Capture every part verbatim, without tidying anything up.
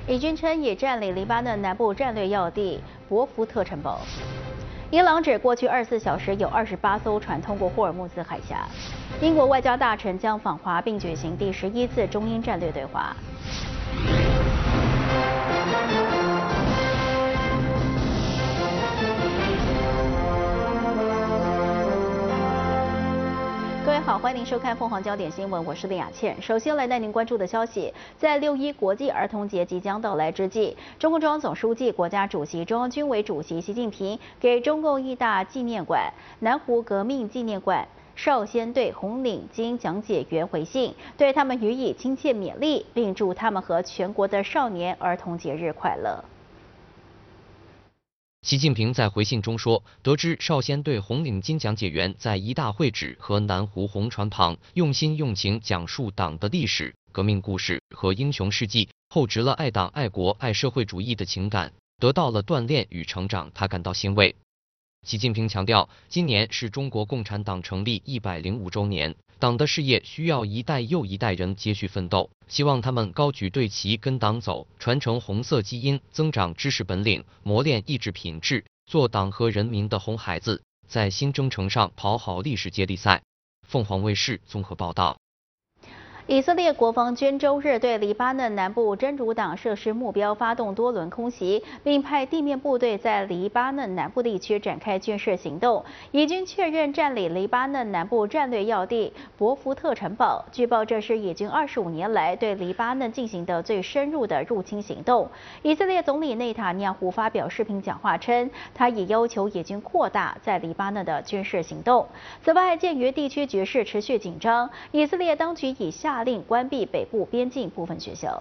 以军称已占领黎巴嫩南部战略要地博福特城堡。伊朗指过去二十四小时有二十八艘船通过霍尔木兹海峡。英国外交大臣将访华并举行第十一次中英战略对话。各位好，欢迎您收看凤凰焦点新闻，我是林雅倩。首先来带您关注的消息，在六一国际儿童节即将到来之际，中共中央总书记、国家主席、中央军委主席习近平给中共一大纪念馆南湖革命纪念馆少先队红领巾讲解员回信，对他们予以亲切勉励，并祝他们和全国的少年儿童节日快乐。 习近平在回信中说，得知少先队红领巾讲解员在一大会址和南湖红船旁用心用情讲述党的历史、革命故事和英雄事迹，厚植了爱党、爱国、爱社会主义的情感，得到了锻炼与成长，他感到欣慰。习近平强调，今年是中国共产党成立一百零五周年，党的事业需要一代又一代人接续奋斗，希望他们高举队旗跟党走，传承红色基因，增长知识本领，磨练意志品质，做党和人民的红孩子，在新征程上跑好历史接力赛。凤凰卫视综合报道。 以色列国防军周日对黎巴嫩南部真主党设施目标发动多轮空袭，并派地面部队在黎巴嫩南部地区展开军事行动。以军确认占领黎巴嫩南部战略要地博福特城堡。据报，这是以军二十五年来对黎巴嫩进行的最深入的入侵行动。以色列总理内塔尼亚胡发表视频讲话称，他已要求以军扩大在黎巴嫩的军事行动。此外，鉴于地区局势持续紧张，以色列当局已下下令关闭北部边境部分学校。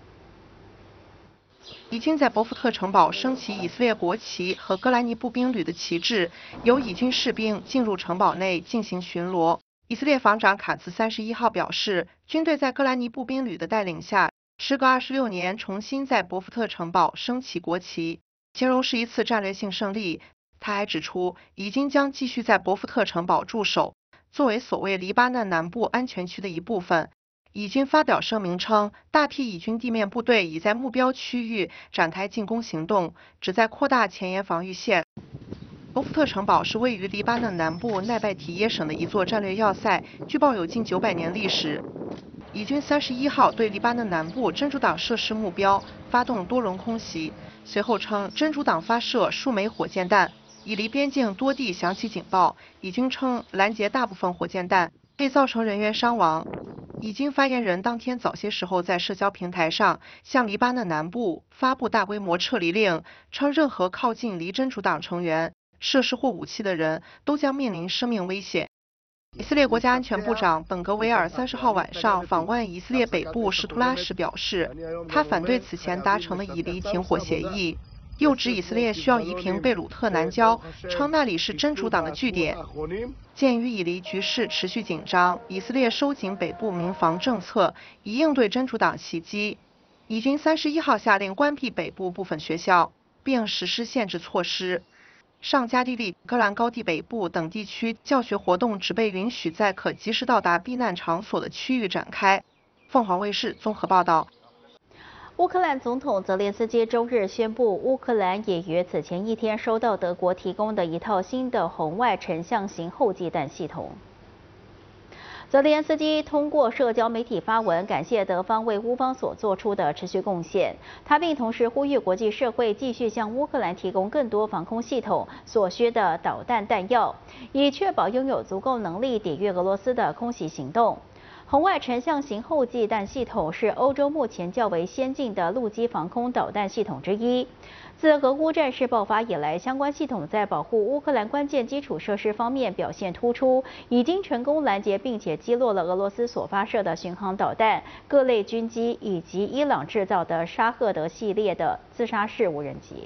以军在博福特城堡升起以色列国旗和戈兰尼步兵旅的旗帜，由以军士兵进入城堡内进行巡逻。以色列防长卡茨三十一号表示，军队在戈兰尼步兵旅的带领下，时隔二十六年重新在博福特城堡升起国旗，形容是一次战略性胜利。他还指出，以军将继续在博福特城堡驻守，作为所谓黎巴嫩南部安全区的一部分。以军发表声明称，大批以军地面部队已在目标区域展开进攻行动，旨在扩大前沿防御线。博福特城堡是位于黎巴嫩南部奈拜提耶省的一座战略要塞，据报有近九百年历史。以军三十一号对黎巴嫩南部真主党设施目标发动多轮空袭，随后称真主党发射数枚火箭弹，已离边境多地响起警报。以军称拦截大部分火箭弹，未造成人员伤亡。以军发言人当天早些时候在社交平台上向黎巴嫩南部发布大规模撤离令，称任何靠近黎真主党成员设施或武器的人都将面临生命危险。以色列国家安全部长本格维尔三十号晚上访问以色列北部什图拉时表示，他反对此前达成的以黎停火协议，又指以色列需要夷平贝鲁特南郊，称那里是真主党的据点。鉴于以黎局势持续紧张，以色列收紧北部民防政策，以应对真主党袭击。以军三十一号下令关闭北部部分学校，并实施限制措施。上加利利、戈兰高地北部等地区教学活动只被允许在可及时到达避难场所的区域展开。凤凰卫视综合报道。 乌克兰总统泽连斯基周日宣布，乌克兰也于此前一天收到德国提供的一套新的红外成像型后继弹系统。泽连斯基通过社交媒体发文，感谢德方为乌方所做出的持续贡献。他并同时呼吁国际社会继续向乌克兰提供更多防空系统所需的导弹弹药，以确保拥有足够能力抵御俄罗斯的空袭行动。红外成像型后继弹系统是欧洲目前较为先进的陆基防空导弹系统之一。自俄乌战事爆发以来，相关系统在保护乌克兰关键基础设施方面表现突出，已经成功拦截并且击落了俄罗斯所发射的巡航导弹、各类军机以及伊朗制造的沙赫德系列的自杀式无人机。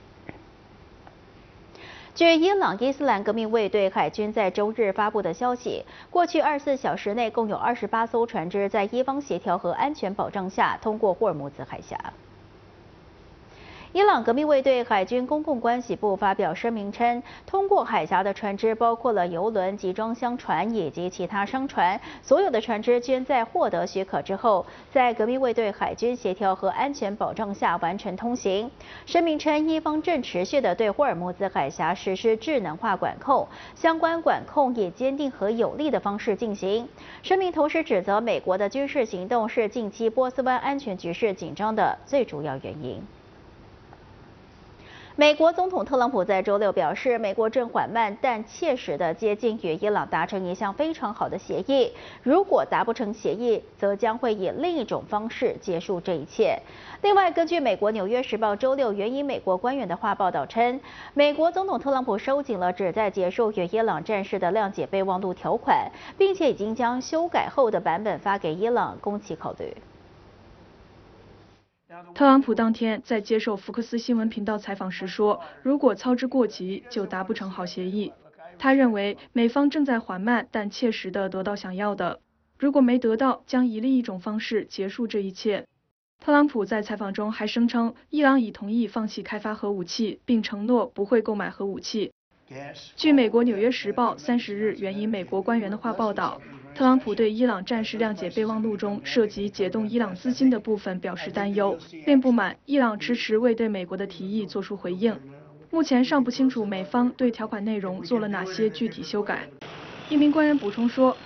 据伊朗伊斯兰革命卫队海军在周日发布的消息，过去二十四小时内共有二十八艘船只在伊方协调和安全保障下通过霍尔木兹海峡。 伊朗革命卫队海军公共关系部发表声明称，通过海峡的船只包括了油轮、集装箱船以及其他商船，所有的船只均在获得许可之后，在革命卫队海军协调和安全保障下完成通行。声明称，伊方正持续地对霍尔木兹海峡实施智能化管控，相关管控以坚定和有力的方式进行。声明同时指责美国的军事行动是近期波斯湾安全局势紧张的最主要原因。美国总统特朗普在周六表示，美国正缓慢但切实地接近与伊朗达成一项非常好的协议。如果达不成协议，则将会以另一种方式结束这一切。另外，根据美国《纽约时报》周六援引美国官员的话报道称，美国总统特朗普收紧了旨在结束与伊朗战事的谅解备忘录条款，并且已经将修改后的版本发给伊朗供其考虑。 特朗普当天在接受福克斯新闻频道采访时说，如果操之过急，就达不成好协议。他认为美方正在缓慢但切实地得到想要的，如果没得到，将以另一种方式结束这一切。特朗普在采访中还声称，伊朗已同意放弃开发核武器，并承诺不会购买核武器。据美国《纽约时报》三十日援引美国官员的话报道，特朗普对伊朗战事谅解备忘录中涉及解冻伊朗资金的部分表示担忧，并不满伊朗迟迟未对美国的提议作出回应。目前尚不清楚美方对条款内容做了哪些具体修改。一名官员补充说，